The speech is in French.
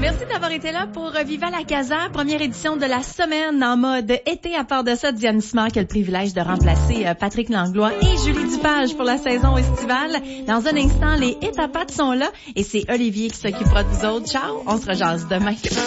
Merci d'avoir été là pour Viva la Casa, première édition de la semaine en mode été. À part de ça, Diane Simard qui a le privilège de remplacer Patrick Langlois et Julie Dupage pour la saison estivale. Dans un instant, les hits à pattes sont là et c'est Olivier qui s'occupera de vous autres. Ciao, on se rejase demain.